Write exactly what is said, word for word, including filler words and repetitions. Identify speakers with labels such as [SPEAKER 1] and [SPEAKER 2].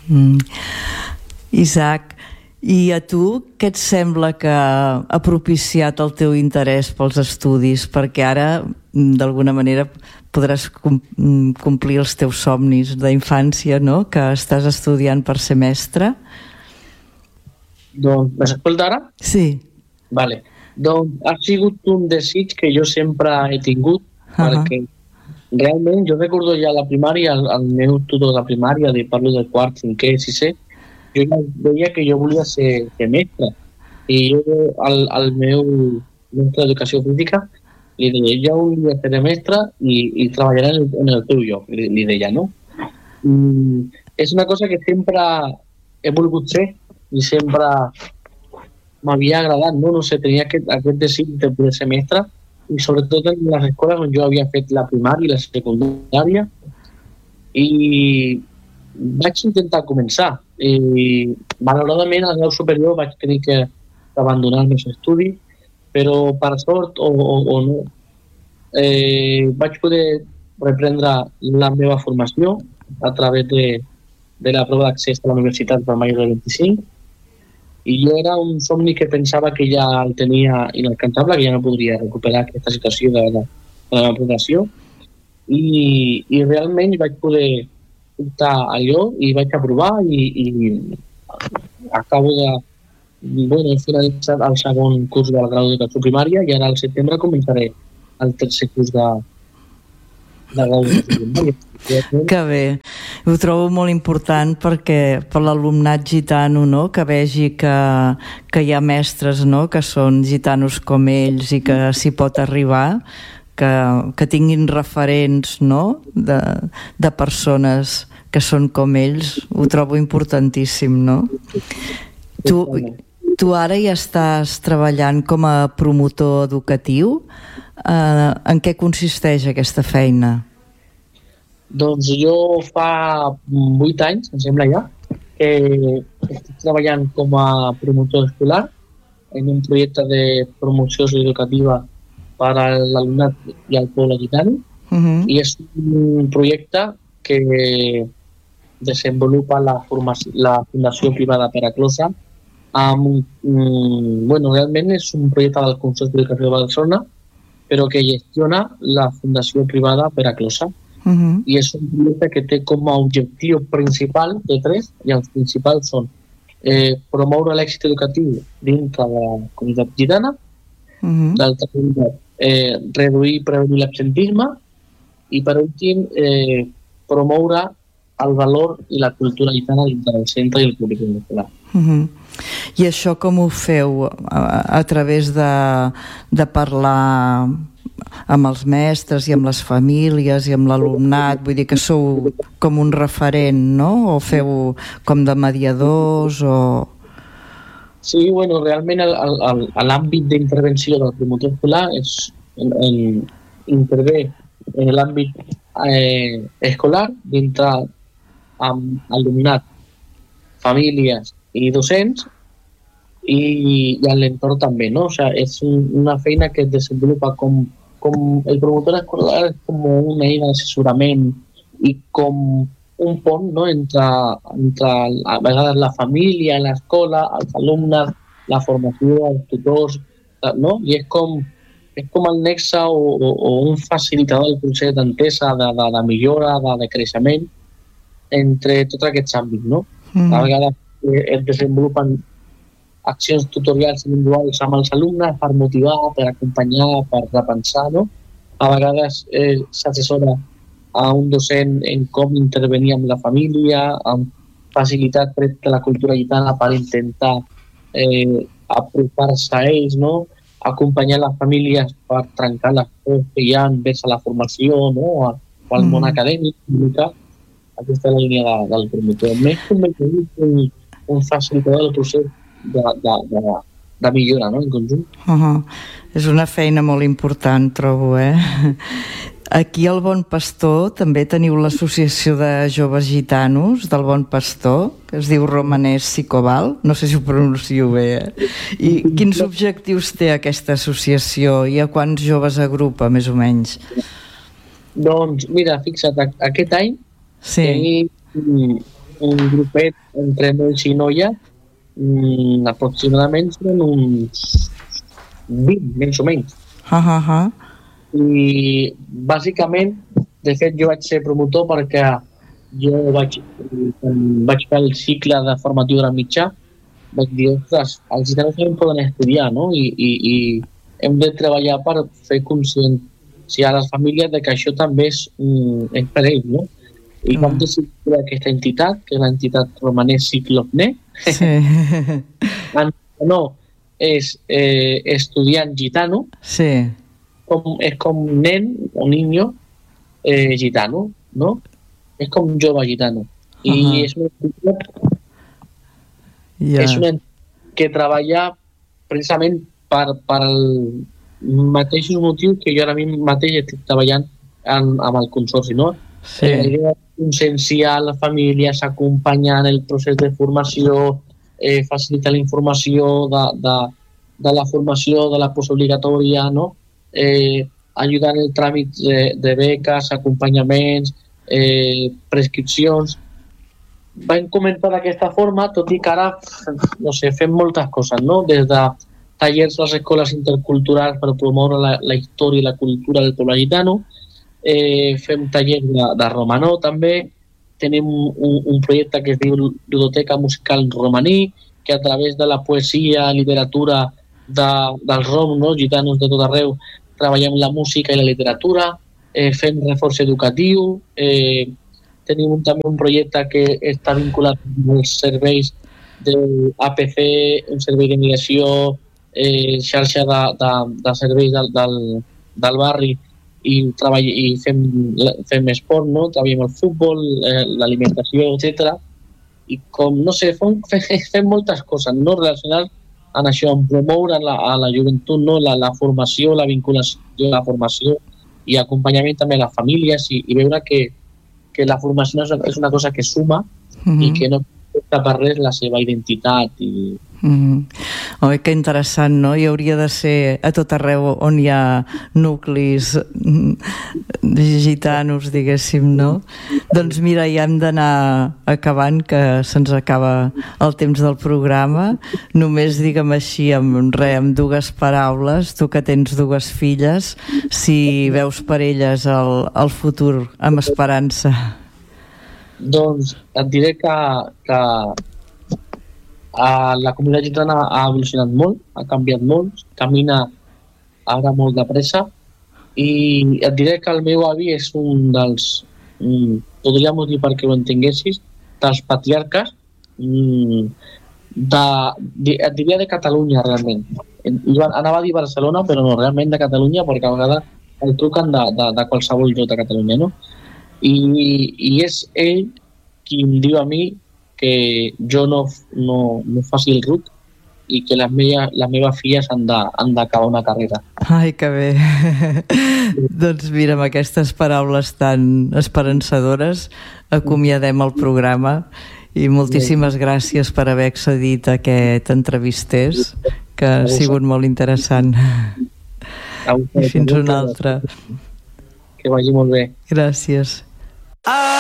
[SPEAKER 1] Mm. Isaac, i a tu què et sembla que ha propiciat el teu interès pels estudis? Perquè ara, d'alguna manera, podràs complir els teus somnis d'infància, no?, que estàs estudiant per ser mestre.
[SPEAKER 2] Doncs, m'escolta ara?
[SPEAKER 1] Sí.
[SPEAKER 2] Vale. Doncs ha sigut un desig que jo sempre he tingut, uh-huh. perquè realment jo recordo ja a la primària, el, el meu tutor de la primària, de parlo del quart, cinquè, sisè, jo ja veia que jo volia ser, ser mestre. I jo al, al meu mestre d'educació física li deia, jo un dia seré mestre i, i treballaré en el, en el teu lloc, li, li deia, no? I és una cosa que sempre he volgut ser i sempre m'havia agradat, no? No sé, tenia aquest, aquest desig de poder ser mestre, i sobretot en les escoles on jo havia fet la primària i la secundària, i vaig intentar començar. I malauradament al grau superior vaig tenir que abandonar els meus estudis, però per sort o, o, o no eh, vaig poder reprendre la meva formació a través de, de la prova d'accés a la universitat per majors de vint-i-cinc, i jo era un somni que pensava que ja el tenia inalcançable, que ja no podria recuperar aquesta situació de, de, de la meva professió, i, i realment vaig poder optar allò i vaig aprovar i, i acabo de bueno, he finalitzat el segon curs del grau d'educació primària i ara al setembre començaré el tercer curs de, de grau d'educació primària.
[SPEAKER 1] Que bé, ho trobo molt important perquè per l'alumnat gitano, no?, que vegi que, que hi ha mestres, no?, que són gitanos com ells i que s'hi pot arribar, que, que tinguin referents, no?, de, de persones que són com ells, ho trobo importantíssim, no? Tu, tu ara ja estàs treballant com a promotor educatiu. Eh, en què consisteix aquesta feina?
[SPEAKER 2] Doncs jo fa vuit anys, em sembla ja, que estic treballant com a promotor escolar en un projecte de promoció educativa per a l'alumnat i al poble gitano, uh-huh. i és un projecte que desenvolupa la, formació, la Fundació Privada Peraclosa amb un, um, bueno, realment és un projecte del Consorci d'Educació de Barcelona, però que gestiona la Fundació Privada Peraclosa. Uh-huh. I és un projecte que té com a objectiu principal de tres, i els principals són eh, promoure l'èxit educatiu dintre de la comunitat gitana, uh-huh. d'altra banda, eh, reduir i prevenir l'absentisme, i per últim, eh, promoure el valor i la cultura gitana dintre del centre i el currículum escolar.
[SPEAKER 1] Uh-huh. I això com ho feu? A, a través de, de parlar amb els mestres i amb les famílies i amb l'alumnat, vull dir que sou com un referent, no? O feu com de mediadors o...
[SPEAKER 2] Sí, bueno, realment l'àmbit d'intervenció del promotor escolar és, en, en, intervé en l'àmbit eh, escolar, dintre amb alumnat, famílies i docents, i, i en l'entorn també, no? O sigui, és un, una feina que es desenvolupa com com el promotor escolar és com una eina d'assessorament i com un pont, no?, entre, entre a vegades la família, l'escola, els alumnes, la formació, els tutors, no? I és com, és com el nexe o, o, o un facilitador del procés d'entesa, de, de, de millora, de, de creixement entre tots aquests àmbits, no? Mm. A vegades es desenvolupen accions tutorials individuals amb els alumnes per motivar, per acompanyar, per repensar, no? A vegades eh, s'assessora a un docent en com intervenir amb la família, amb facilitat de la cultura gitana per intentar eh, apropar-se a ells, no? Acompanyar les famílies per trencar les pors que hi ha envers a la formació, no? O al món mm. acadèmic, aquesta és la línia de, del promotor. Més com un, un facilitador del procés De, de, de, de millora, no?, en conjunt.
[SPEAKER 1] Uh-huh. És una feina molt important, trobo, eh? Aquí al Bon Pastor també teniu l'associació de joves gitanos del Bon Pastor, que es diu Romanès Sicobal, no sé si ho pronuncio bé, eh? I quins objectius té aquesta associació i a quants joves agrupa, més o menys?
[SPEAKER 2] Doncs, mira, fixa't, aquest any
[SPEAKER 1] sí.
[SPEAKER 2] tenim un grupet entre nois i noies, mm, aproximadament són uns vint, més o menys.
[SPEAKER 1] Uh -huh.
[SPEAKER 2] I bàsicament, de fet, jo vaig ser promotor perquè jo vaig, vaig fer el cicle de formatiu de mitjà, vaig dir, ostres, els gitanos també poden estudiar, no? I, i, i hem de treballar per fer conscienciar a les famílies de que això també és, mm, és per ells, no? I vam decidir aquesta entitat, que és l'entitat romanès Ciclofné.
[SPEAKER 1] Sí.
[SPEAKER 2] No, és eh, estudiant gitano.
[SPEAKER 1] Sí.
[SPEAKER 2] Com, és com nen o niño eh, gitano, no? És com jove gitano. I uh -huh. és una entitat yeah. és una entitat que treballa precisament per, per el mateixos motius que jo ara mateix estic treballant en, amb el consorci, no?
[SPEAKER 1] Sí.
[SPEAKER 2] La idea de conscienciar les famílies, acompanyar en el procés de formació, eh, facilitar la informació de, de, de la formació, de la postobligatòria, no? Eh, ajudar en el tràmit de, de beques, acompanyaments, eh, prescripcions. Vam començar d'aquesta forma, tot i que ara, no sé, fem moltes coses, no? Des de tallers a les escoles interculturals per promoure la, la història i la cultura del poble gitano, eh, fem tallers de, de romanó també, tenim un, un projecte que es diu Ludoteca Musical Romaní, que a través de la poesia, literatura de, dels roms, no? Gitanos de tot arreu, treballem la música i la literatura, eh, fem reforç educatiu, eh, tenim un, també un projecte que està vinculat als serveis de A P C, un servei de migració, eh, xarxa de, de, de serveis del, del, del barri, i, treball, i fem, fem esport, no? Treballem el futbol, eh, l'alimentació, etcètera. I com, no sé, fem, fem moltes coses, no? Relacionades en això, en promoure la, a la joventut, no? la, la formació, la vinculació, la formació i acompanyament també a les famílies i, i veure que, que la formació és una cosa que suma mm-hmm. i que no afecta per res la seva identitat i...
[SPEAKER 1] Mm. Oi, que interessant, no? I hauria de ser a tot arreu on hi ha nuclis gitanos, diguéssim, no? Doncs mira, ja hem d'anar acabant, que se'ns acaba el temps del programa. Només digue'm així, amb, re, amb dues paraules, tu que tens dues filles, si veus per elles el, el futur amb esperança.
[SPEAKER 2] Doncs et diré que, que Uh, la comunitat gitana ha evolucionat molt, ha canviat molt, camina ara molt de pressa i et diré que el meu avi és un dels, mm, podríem dir perquè ho entenguessis, dels patriarques mm, de, de, et diria de Catalunya realment. Anava a dir Barcelona però no, realment de Catalunya, perquè a vegades el truquen de, de, de qualsevol lloc de Catalunya, no? I, i és ell qui em diu a mi que jo no, no, no faci el R U C i que les, meves, les meves filles han d'acabar una carrera.
[SPEAKER 1] Ai, que bé. Doncs mira, amb aquestes paraules tan esperançadores acomiadem el programa i moltíssimes gràcies per haver accedit a aquest entrevisters, que ha sigut molt interessant. I fins una altra.
[SPEAKER 2] Que vagi molt bé.
[SPEAKER 1] Gràcies.